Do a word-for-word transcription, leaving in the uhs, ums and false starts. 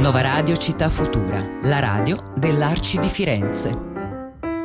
Nova Radio Città Futura, la radio dell'Arci di Firenze.